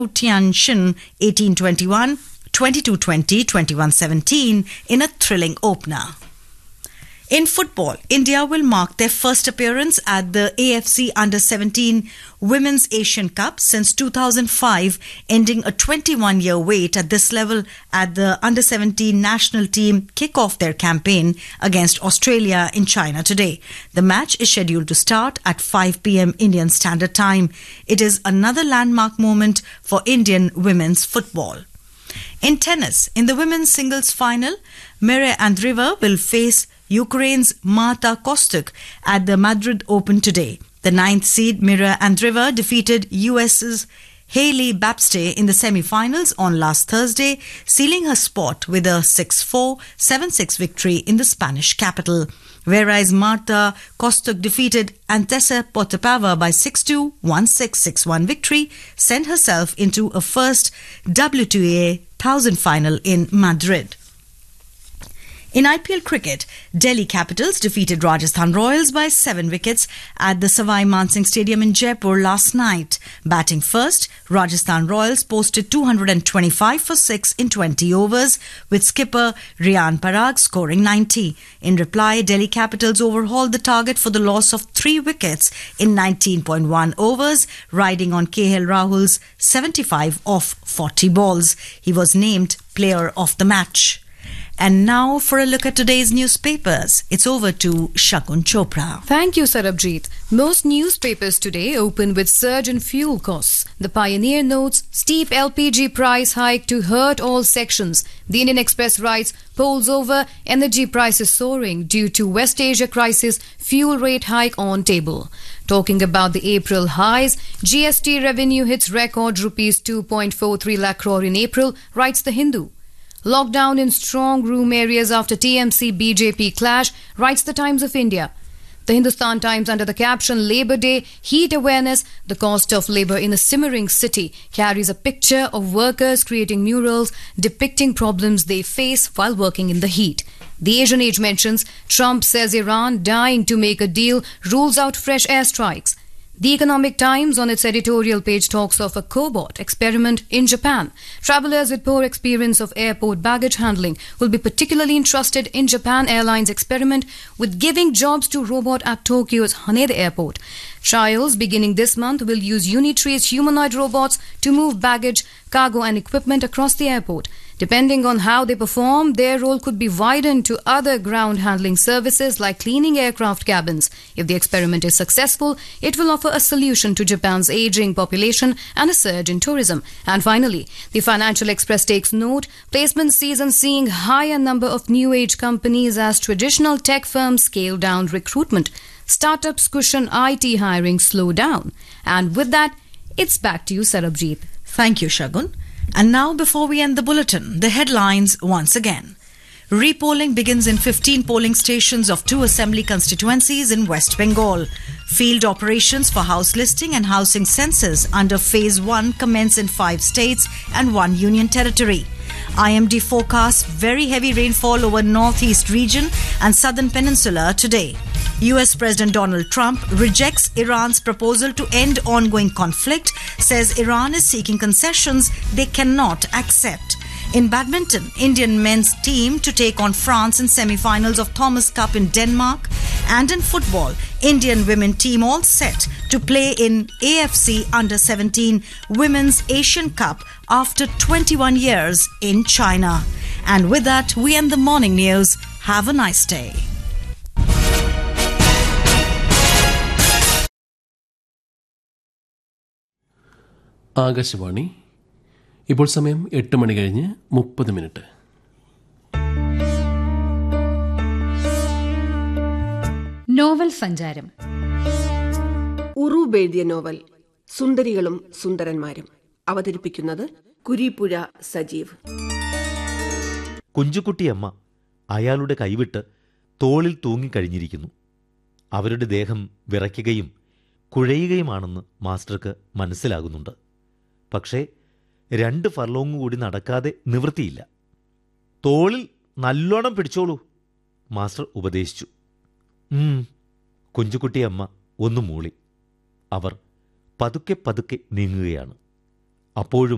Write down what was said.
Tianjin 18-21, 22-20, 21-17 in a thrilling opener. In football, India will mark their first appearance at the AFC Under-17 Women's Asian Cup since 2005, ending a 21-year wait at this level at the Under-17 national team kick off their campaign against Australia in China today. The match is scheduled to start at 5 p.m. Indian Standard Time. It is another landmark moment for Indian women's football. In tennis, in the women's singles final, Mirea Andreeva will face Ukraine's Marta Kostyuk at the Madrid Open today. The ninth seed Mirea Andreeva defeated US's Hailey Babstay in the semi-finals on last Thursday, sealing her spot with a 6-4, 7-6 victory in the Spanish capital. Whereas Marta Kostyuk defeated Antesa Potapova by 6-2, 1-6, 6-1 victory, sent herself into a first WTA 1000 final in Madrid. In IPL cricket, Delhi Capitals defeated Rajasthan Royals by 7 wickets at the Savai Mansingh Stadium in Jaipur last night. Batting first, Rajasthan Royals posted 225 for 6 in 20 overs, with skipper Riyan Parag scoring 90. In reply, Delhi Capitals overhauled the target for the loss of 3 wickets in 19.1 overs, riding on KL Rahul's 75 off 40 balls. He was named Player of the Match. And now for a look at today's newspapers. It's over to Shagun Chopra. Thank you, Sarabjit. Most newspapers today open with surge in fuel costs. The Pioneer notes steep LPG price hike to hurt all sections. The Indian Express writes polls over, energy prices soaring due to West Asia crisis, fuel rate hike on table. Talking about the April highs, GST revenue hits record rupees 2.43 lakh crore in April, writes The Hindu. Lockdown in strong room areas after TMC-BJP clash, writes the Times of India. The Hindustan Times under the caption Labour Day, Heat Awareness, the cost of labour in a simmering city, carries a picture of workers creating murals depicting problems they face while working in the heat. The Asian Age mentions Trump says Iran dying to make a deal, rules out fresh airstrikes. The Economic Times on its editorial page talks of a cobot experiment in Japan. Travellers with poor experience of airport baggage handling will be particularly interested in Japan Airlines' experiment with giving jobs to robot at Tokyo's Haneda Airport. Trials beginning this month will use Unitree's humanoid robots to move baggage, cargo and equipment across the airport. Depending on how they perform, their role could be widened to other ground handling services like cleaning aircraft cabins. If the experiment is successful, it will offer a solution to Japan's aging population and a surge in tourism. And finally, the Financial Express takes note, placement season seeing higher number of new age companies as traditional tech firms scale down recruitment. Startups cushion IT hiring slow down. And with that, it's back to you, Sarabjit. Thank you, Shagun. And now, before we end the bulletin, the headlines once again. Repolling begins in 15 polling stations of 2 assembly constituencies in West Bengal. Field operations for house listing and housing census under Phase 1 commence in 5 states and 1 union territory. IMD forecasts very heavy rainfall over northeast region and southern peninsula today. US President Donald Trump rejects Iran's proposal to end ongoing conflict, says Iran is seeking concessions they cannot accept. In badminton, Indian men's team to take on France in semi-finals of Thomas Cup in Denmark. And in football, Indian women team all set to play in AFC Under-17 Women's Asian Cup after 21 years in China. And with that, we end the morning news. Have a nice day. Akashvani ഇപ്പോൾ സമയം 8 മണി കഴിഞ്ഞ് 30 minute. Novel സഞ്ചാരം. ഉറൂബ് എഴുതിയ novel സുന്ദരികളും സുന്ദരന്മാരും. അവതരിപ്പിക്കുന്നത് കുരീപ്പുഴ സജീവ്. കുഞ്ചുകുട്ടിയമ്മ അയാളുടെ കൈവിട്ട് തോളിൽ തൂങ്ങിക്കഴിഞ്ഞിരിക്കുന്നു. അവരുടെ ദേഹം വിറയ്ക്കുകയും കുഴയുകയുമാണെന്ന് മാസ്റ്റർക്ക് മനസ്സിലാകുന്നുണ്ട്. പക്ഷേ 2 ഫർലോങ് കൂടി നടക്കാതെ നിവൃത്തിയില്ല. തോളിൽ നല്ലോണം പിടിച്ചോളൂ, മാസ്റ്റർ ഉപദേശിച്ചു. കുഞ്ചുകുട്ടിയമ്മ ഒന്ന് മൂളി. അവർ പതുക്കെ പതുക്കെ നീങ്ങുകയാണ്. അപ്പോഴും